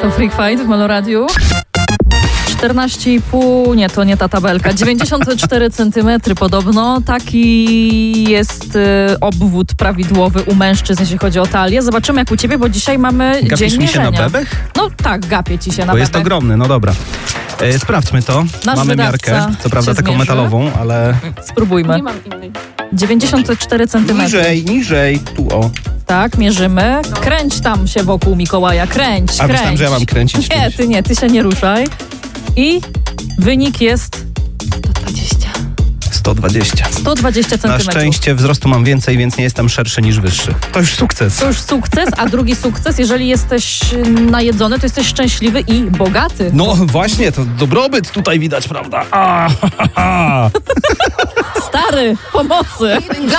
To Freak Fight w Meloradiu. 14,5, nie, to nie ta tabelka, 94 cm podobno. Taki jest obwód prawidłowy u mężczyzn, jeśli chodzi o talię. Zobaczymy jak u ciebie, bo dzisiaj mamy Gapisz dzień mi się mierzenia. na bebech? No tak, gapię ci się na Bo bebech. jest ogromny, no dobra. Sprawdźmy to. Nasz Mamy wydawca miarkę, co prawda się taką zmierzy. metalową, ale... Spróbujmy. Nie mam innej. 94 cm. Niżej, tu o. Tak, mierzymy. Kręć tam się wokół Mikołaja, kręć. A myślałem, że ja mam kręcić czymś. Nie, ty się nie ruszaj. I wynik jest 120. 120 cm. Na szczęście wzrostu mam więcej, więc nie jestem szerszy niż wyższy. To już sukces. To już sukces, a drugi sukces, jeżeli jesteś najedzony, to jesteś szczęśliwy i bogaty. No właśnie, to dobrobyt tutaj widać, prawda? Stary, pomocy!